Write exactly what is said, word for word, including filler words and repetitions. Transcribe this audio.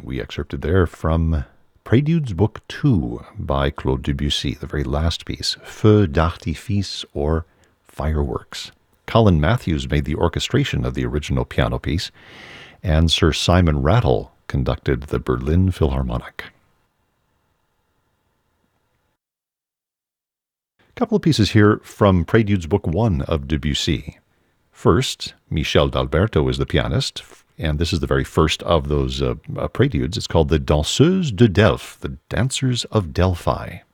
we excerpted there from Préludes Book two by Claude Debussy, the very last piece, Feux d'artifice, or Fireworks. Colin Matthews made the orchestration of the original piano piece, and Sir Simon Rattle conducted the Berlin Philharmonic. A couple of pieces here from Préludes Book one of Debussy. First, Michel d'Alberto is the pianist, and this is the very first of those uh, uh, preludes. It's called the Danseuses de Delphes, the Dancers of Delphi.